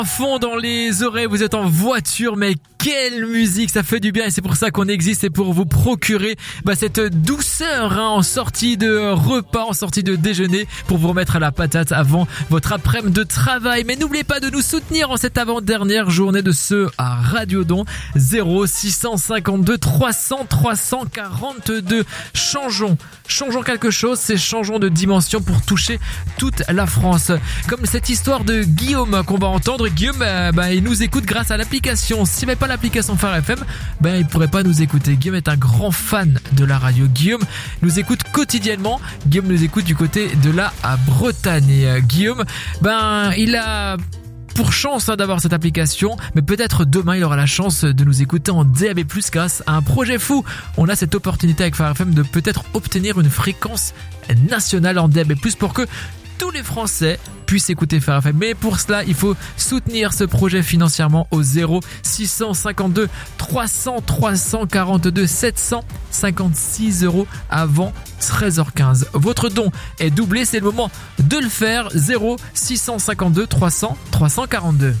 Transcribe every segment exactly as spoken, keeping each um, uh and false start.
Fond dans les oreilles, vous êtes en voiture, mais quelle musique, ça fait du bien et c'est pour ça qu'on existe, et pour vous procurer bah, cette douceur hein, en sortie de repas, en sortie de déjeuner, pour vous remettre à la patate avant votre après-midi de travail. Mais n'oubliez pas de nous soutenir en cette avant-dernière journée de ce à Radiodon. Zéro six cent cinquante-deux trois cents trois cent quarante-deux. Changeons, changeons quelque chose, c'est changeons de dimension pour toucher toute la France. Comme cette histoire de Guillaume qu'on va entendre. Guillaume, euh, bah, il nous écoute grâce à l'application. S'il n'y avait pas l'application Phare F M, bah, il pourrait pas nous écouter. Guillaume est un grand fan de la radio. Guillaume nous écoute quotidiennement. Guillaume nous écoute du côté de la à Bretagne. Et euh, Guillaume, ben, il a pour chance hein, d'avoir cette application, mais peut-être demain il aura la chance de nous écouter en D A B plus, grâce à un projet fou. On a cette opportunité avec Phare F M de peut-être obtenir une fréquence nationale en D A B plus, pour que tous les Français puissent écouter Phare F M. Mais pour cela, il faut soutenir ce projet financièrement au zéro six cent cinquante-deux trois cents trois cent quarante-deux sept cent cinquante-six euros avant treize heures quinze. Votre don est doublé, c'est le moment de le faire. Zéro six cent cinquante-deux trois cents trois cent quarante-deux.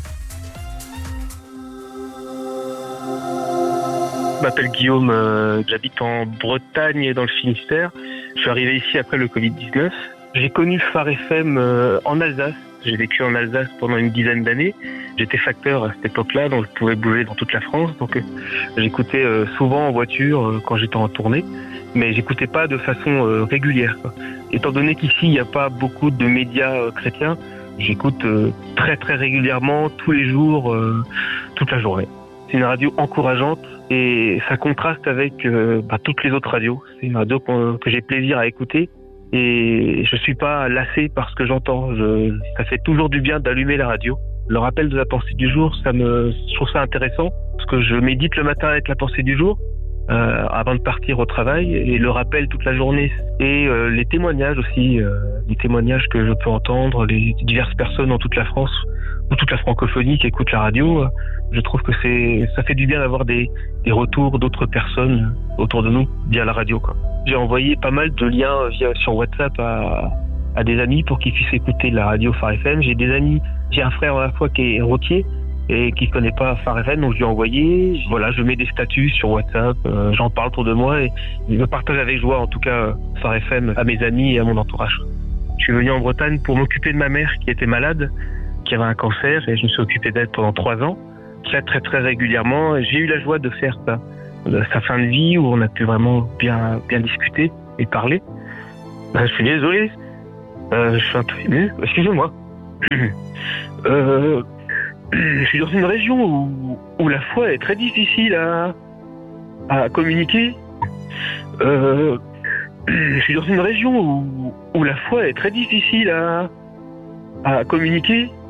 Je m'appelle Guillaume, euh, j'habite en Bretagne dans le Finistère. Je suis arrivé ici après le covid dix-neuf. J'ai connu Phare F M euh, en Alsace. J'ai vécu en Alsace pendant une dizaine d'années. J'étais facteur à cette époque-là, donc je pouvais bouger dans toute la France. Donc euh, j'écoutais euh, souvent en voiture euh, quand j'étais en tournée, mais j'écoutais pas de façon euh, régulière, quoi. Étant donné qu'ici il n'y a pas beaucoup de médias euh, chrétiens, j'écoute euh, très très régulièrement, tous les jours, euh, toute la journée. C'est une radio encourageante et ça contraste avec euh, bah, toutes les autres radios. C'est une radio que, que j'ai plaisir à écouter. Et je suis pas lassé par ce que j'entends. Je, ça fait toujours du bien d'allumer la radio. Le rappel de la pensée du jour, ça me, je trouve ça intéressant parce que je médite le matin avec la pensée du jour euh, avant de partir au travail, et le rappel toute la journée, et euh, les témoignages aussi, euh, les témoignages que je peux entendre, les diverses personnes dans toute la France ou toute la francophonie qui écoutent la radio. Je trouve que c'est, ça fait du bien d'avoir des, des retours d'autres personnes autour de nous via la radio, quoi. J'ai envoyé pas mal de liens via, sur WhatsApp à, à des amis pour qu'ils puissent écouter la radio Phare F M. J'ai des amis, j'ai un frère à la fois qui est routier et qui connaît pas Phare F M, donc je lui ai envoyé. Voilà, je mets des statuts sur WhatsApp, euh, j'en parle autour de moi et je partage avec joie, en tout cas, Phare F M à mes amis et à mon entourage. Je suis venu en Bretagne pour m'occuper de ma mère qui était malade, qui avait un cancer, et je me suis occupé d'elle pendant trois ans, très très très régulièrement. J'ai eu la joie de faire ça, de sa fin de vie, où on a pu vraiment bien bien discuter et parler. Ben, je suis désolé, euh, je suis un peu ému, excusez-moi. euh, je suis dans une région où, où la foi est très difficile à, à communiquer. Euh, je suis dans une région où, où la foi est très difficile à, à communiquer.